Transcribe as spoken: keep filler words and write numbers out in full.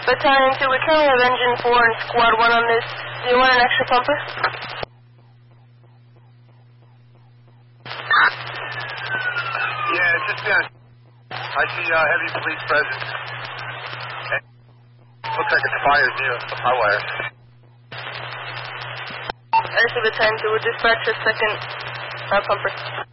Battalion two, we currently have engine four and squad one on this. Do you want an extra pumper? Yeah, it's just been. I see uh, heavy police presence. Okay. Looks like it's fires near the power wires. I see Battalion two, we'll dispatch a second uh, pumper.